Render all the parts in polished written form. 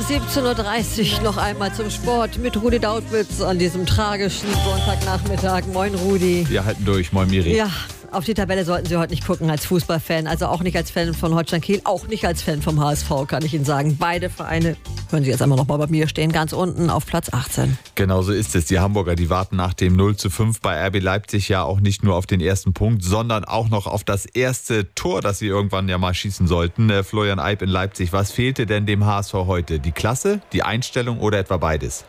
17.30 Uhr noch einmal zum Sport mit Rudi Dautwitz an diesem tragischen Sonntagnachmittag. Moin Rudi. Wir halten durch, moin Miri. Ja, auf die Tabelle sollten Sie heute nicht gucken als Fußballfan, also auch nicht als Fan von Holstein Kiel, auch nicht als Fan vom HSV, kann ich Ihnen sagen. Beide Vereine, hören Sie jetzt einmal noch mal bei mir, stehen ganz unten auf Platz 18. Genau so ist es. Die Hamburger, die warten nach dem 0:5 bei RB Leipzig ja auch nicht nur auf den ersten Punkt, sondern auch noch auf das erste Tor, das sie irgendwann ja mal schießen sollten. Florian Eib in Leipzig. Was fehlte denn dem HSV heute? Die Klasse, die Einstellung oder etwa beides?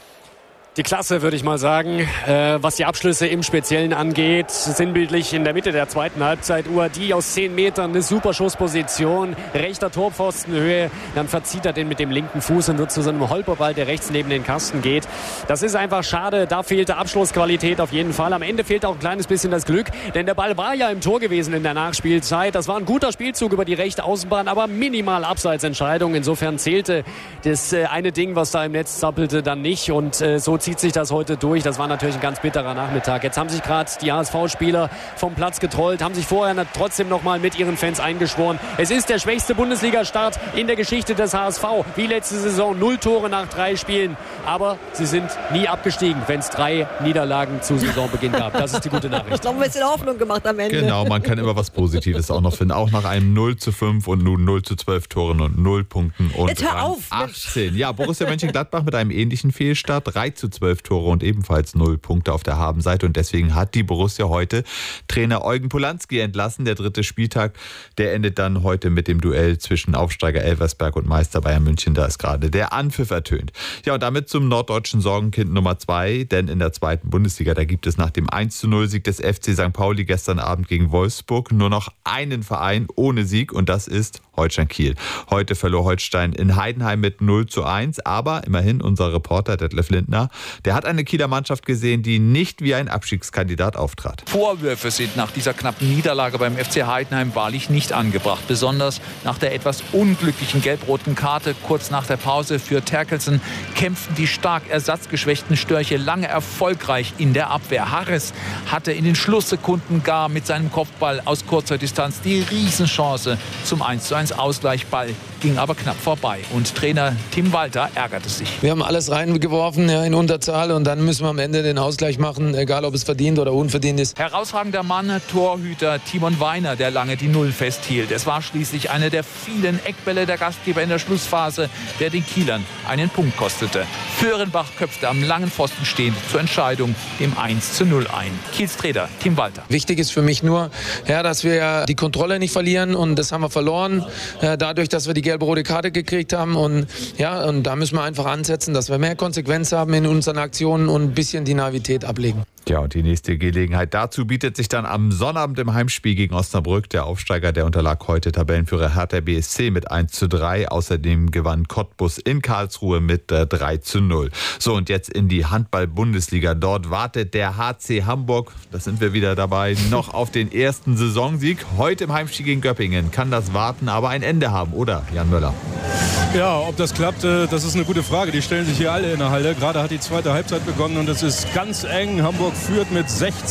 Die Klasse, würde ich mal sagen, was die Abschlüsse im Speziellen angeht. Sinnbildlich in der Mitte der zweiten Halbzeit. Uadi aus 10 Metern, eine super Schussposition, rechter Torpfostenhöhe. Dann verzieht er den mit dem linken Fuß und wird zu so einem Holperball, der rechts neben den Kasten geht. Das ist einfach schade. Da fehlte Abschlussqualität auf jeden Fall. Am Ende fehlt auch ein kleines bisschen das Glück, denn der Ball war ja im Tor gewesen in der Nachspielzeit. Das war ein guter Spielzug über die rechte Außenbahn, aber minimal Abseitsentscheidung. Insofern zählte das eine Ding, was da im Netz zappelte, dann nicht. Und so zieht sich das heute durch. Das war natürlich ein ganz bitterer Nachmittag. Jetzt haben sich gerade die HSV-Spieler vom Platz getrollt, haben sich vorher trotzdem nochmal mit ihren Fans eingeschworen. Es ist der schwächste Bundesliga-Start in der Geschichte des HSV. Wie letzte Saison, 0 Tore nach 3 Spielen. Aber sie sind nie abgestiegen, wenn es 3 Niederlagen zu Saisonbeginn gab. Das ist die gute Nachricht. Noch ein bisschen Hoffnung gemacht am Ende. Genau, man kann immer was Positives auch noch finden. Auch nach einem 0:5 und nun 0:12 Toren und 0 Punkten und jetzt hör auf, 18. Ja, Borussia Mönchengladbach mit einem ähnlichen Fehlstart. 3:12 Tore und ebenfalls 0 Punkte auf der Habenseite. Und deswegen hat die Borussia heute Trainer Eugen Polanski entlassen. Der 3. Spieltag, der endet dann heute mit dem Duell zwischen Aufsteiger Elversberg und Meister Bayern München. Da ist gerade der Anpfiff ertönt. Ja, und damit zum norddeutschen Sorgenkind Nummer 2. Denn in der 2. Bundesliga, da gibt es nach dem 1:0-Sieg des FC St. Pauli gestern Abend gegen Wolfsburg nur noch einen Verein ohne Sieg. Und das ist Holstein Kiel. Heute verlor Holstein in Heidenheim mit 0:1. Aber immerhin unser Reporter Detlef Lindner, der hat eine Kieler Mannschaft gesehen, die nicht wie ein Abstiegskandidat auftrat. Vorwürfe sind nach dieser knappen Niederlage beim FC Heidenheim wahrlich nicht angebracht. Besonders nach der etwas unglücklichen gelb-roten Karte kurz nach der Pause für Terkelsen kämpften die stark ersatzgeschwächten Störche lange erfolgreich in der Abwehr. Harris hatte in den Schlusssekunden gar mit seinem Kopfball aus kurzer Distanz die Riesenchance zum 1:1 Ausgleichball, ging aber knapp vorbei. Und Trainer Tim Walter ärgerte sich. Wir haben alles reingeworfen, ja, in Unterzahl, und dann müssen wir am Ende den Ausgleich machen, egal ob es verdient oder unverdient ist. Herausragender Mann, Torhüter Timon Weiner, der lange die Null festhielt. Es war schließlich einer der vielen Eckbälle der Gastgeber in der Schlussphase, der den Kielern einen Punkt kostete. Föhrenbach köpfte am langen Pfosten stehend zur Entscheidung dem 1:0 ein. Kiels Trainer Tim Walter. Wichtig ist für mich nur, ja, dass wir die Kontrolle nicht verlieren, und das haben wir verloren, dadurch, dass wir die gelb-rote Karte gekriegt haben, und ja, und da müssen wir einfach ansetzen, dass wir mehr Konsequenz haben in unseren Aktionen und ein bisschen die Naivität ablegen. Ja, und die nächste Gelegenheit dazu bietet sich dann am Sonnabend im Heimspiel gegen Osnabrück. Der Aufsteiger, der unterlag heute Tabellenführer Hertha BSC mit 1:3. Außerdem gewann Cottbus in Karlsruhe mit 3:0. So, und jetzt in die Handball-Bundesliga. Dort wartet der HC Hamburg, da sind wir wieder dabei, noch auf den ersten Saisonsieg. Heute im Heimspiel gegen Göppingen kann das Warten aber ein Ende haben, oder, Jan Möller? Ja, ob das klappt, das ist eine gute Frage. Die stellen sich hier alle in der Halle. Gerade hat die zweite Halbzeit begonnen und es ist ganz eng. Hamburg führt mit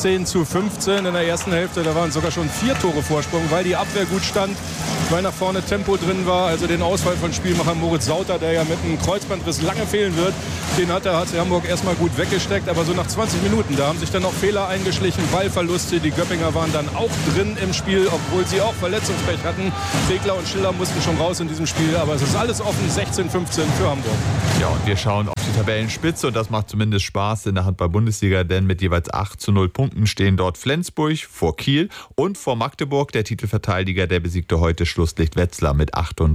16:15 in der ersten Hälfte. Da waren sogar schon 4 Tore Vorsprung, weil die Abwehr gut stand, weil nach vorne Tempo drin war. Also den Ausfall von Spielmacher Moritz Sauter, der ja mit einem Kreuzbandriss lange fehlen wird, den hat der HC Hamburg erstmal gut weggesteckt. Aber so nach 20 Minuten, da haben sich dann noch Fehler eingeschlichen, Ballverluste. Die Göppinger waren dann auch drin im Spiel, obwohl sie auch Verletzungspech hatten. Regler und Schiller mussten schon raus in diesem Spiel. Aber es ist alles offen, 16:15 für Hamburg. Ja, und wir schauen auf die Tabellenspitze, und das macht zumindest Spaß in der Handball-Bundesliga, denn mit jeweils 8:0 Punkten stehen dort Flensburg vor Kiel und vor Magdeburg. Der Titelverteidiger, der besiegte heute Schlusslicht Wetzlar mit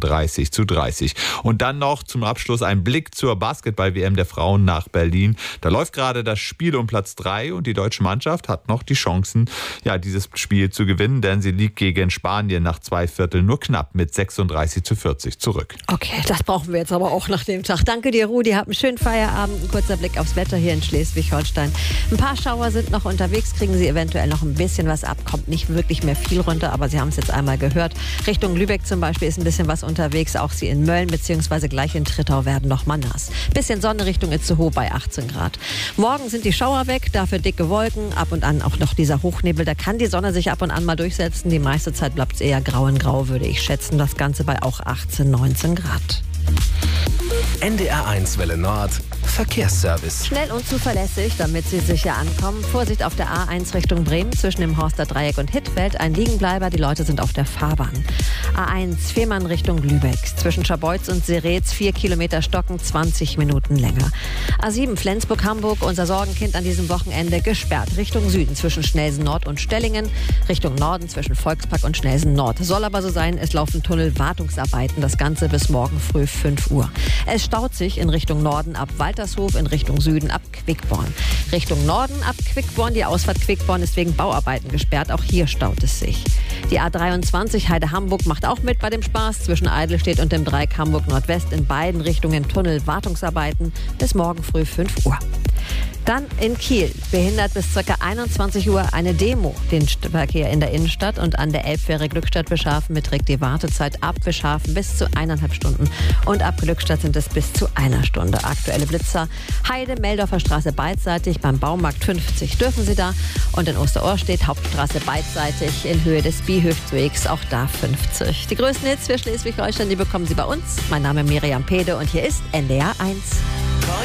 38:30. Und dann noch zum Abschluss ein Blick zur Basketball-WM der Frauen nach Berlin. Da läuft gerade das Spiel um Platz 3 und die deutsche Mannschaft hat noch die Chancen, ja, dieses Spiel zu gewinnen, denn sie liegt gegen Spanien nach 2 Vierteln nur knapp mit 36:40 zurück. Okay, das brauchen wir jetzt aber auch nach dem Tag. Danke dir, Rudi. Hab einen schönen Feierabend. Ein kurzer Blick aufs Wetter hier in Schleswig-Holstein. Ein paar Schauer sind noch unterwegs, kriegen Sie eventuell noch ein bisschen was ab. Kommt nicht wirklich mehr viel runter, aber Sie haben es jetzt einmal gehört. Richtung Lübeck zum Beispiel ist ein bisschen was unterwegs. Auch Sie in Mölln bzw. gleich in Trittau werden noch mal nass. Bisschen Sonne Richtung Itzehoe bei 18 Grad. Morgen sind die Schauer weg, dafür dicke Wolken. Ab und an auch noch dieser Hochnebel. Da kann die Sonne sich ab und an mal durchsetzen. Die meiste Zeit bleibt es eher grau in grau, würde ich schätzen. Das Ganze bei auch 18, 19 Grad. NDR1 Welle Nord. Verkehrsservice. Schnell und zuverlässig, damit Sie sicher ankommen. Vorsicht auf der A1 Richtung Bremen zwischen dem Horster Dreieck und Hittfeld. Ein Liegenbleiber, die Leute sind auf der Fahrbahn. A1 Fehmarn Richtung Lübeck. Zwischen Scharbeutz und Seretz 4 Kilometer stocken, 20 Minuten länger. A7 Flensburg-Hamburg, unser Sorgenkind an diesem Wochenende, gesperrt. Richtung Süden zwischen Schnelsen Nord und Stellingen. Richtung Norden zwischen Volkspark und Schnelsen Nord. Soll aber so sein, es laufen Tunnelwartungsarbeiten. Das Ganze bis morgen früh 5 Uhr. Es staut sich in Richtung Norden ab Waltershof, in Richtung Süden ab Quickborn. Richtung Norden ab Quickborn. Die Ausfahrt Quickborn ist wegen Bauarbeiten gesperrt. Auch hier staut es sich. Die A23 Heide-Hamburg macht auch mit bei dem Spaß. Zwischen Eidelstedt und dem Dreieck Hamburg-Nordwest in beiden Richtungen Tunnelwartungsarbeiten bis morgen früh 5 Uhr. Dann in Kiel behindert bis ca. 21 Uhr eine Demo den Verkehr in der Innenstadt und an der Elbfähre Glückstadt-Beschhafen beträgt die Wartezeit ab Beschhafen bis zu 1,5 Stunden und ab Glückstadt sind es bis zu 1 Stunde. Aktuelle Blitzer: Heide, Meldorfer Straße beidseitig, beim Baumarkt 50 dürfen Sie da und in Osterohrstedt Hauptstraße beidseitig in Höhe des Biehöftwegs, auch da 50. Die größten Hits für Schleswig-Holstein, die bekommen Sie bei uns. Mein Name ist Miriam Pede und hier ist NDR 1.